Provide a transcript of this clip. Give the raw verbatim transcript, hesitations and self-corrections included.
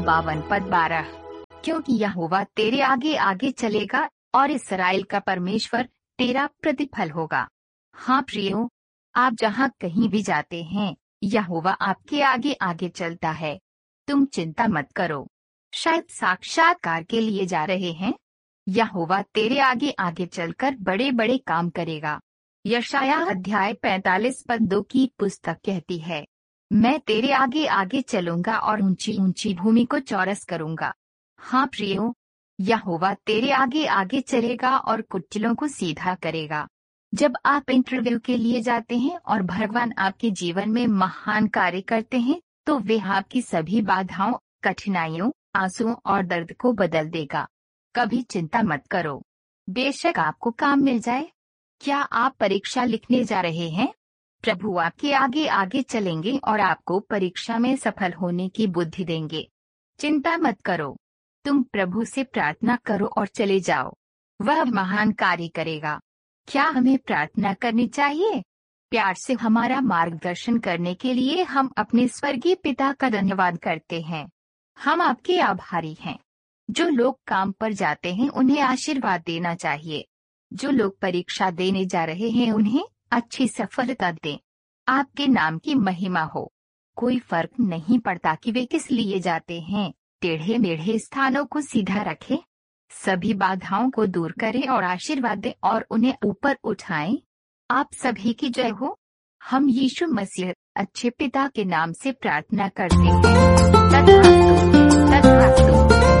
बावन पद बारह। क्योंकि यहोवा तेरे आगे आगे चलेगा और इस्राएल का परमेश्वर तेरा प्रतिफल होगा। हाँ प्रियो, आप जहाँ कहीं भी जाते हैं, यहोवा आपके आगे आगे चलता है। तुम चिंता मत करो। शायद साक्षात्कार के लिए जा रहे हैं, यहोवा तेरे आगे आगे चलकर बड़े बड़े काम करेगा। यशायाह अध्याय पैंतालीस पद दो की पुस्तक कहती है, मैं तेरे आगे आगे चलूंगा और ऊंची ऊंची भूमि को चौरस करूंगा। हाँ प्रियो, यहोवा तेरे आगे आगे चलेगा और कुटिलों को सीधा करेगा। जब आप इंटरव्यू के लिए जाते हैं और भगवान आपके जीवन में महान कार्य करते हैं, तो वे आपकी सभी बाधाओं, कठिनाइयों, आंसुओं और दर्द को बदल देगा। कभी चिंता मत करो। बेशक आपको काम मिल जाए। क्या आप परीक्षा लिखने जा रहे हैं? प्रभु आपके आगे आगे चलेंगे और आपको परीक्षा में सफल होने की बुद्धि देंगे। चिंता मत करो। तुम प्रभु से प्रार्थना करो और चले जाओ, वह महान कार्य करेगा। क्या हमें प्रार्थना करनी चाहिए? प्यार से हमारा मार्गदर्शन करने के लिए हम अपने स्वर्गीय पिता का धन्यवाद करते हैं। हम आपके आभारी हैं। जो लोग काम पर जाते हैं उन्हें आशीर्वाद देना चाहिए। जो लोग परीक्षा देने जा रहे हैं उन्हें अच्छी सफलता दें। आपके नाम की महिमा हो। कोई फर्क नहीं पड़ता कि वे किस लिए जाते हैं। टेढ़े मेढ़े स्थानों को सीधा रखें, सभी बाधाओं को दूर करें और आशीर्वाद दें और उन्हें ऊपर उठाएं। आप सभी की जय हो। हम यीशु मसीह अच्छे पिता के नाम से प्रार्थना करते हैं। तथास्तु, तथास्तु।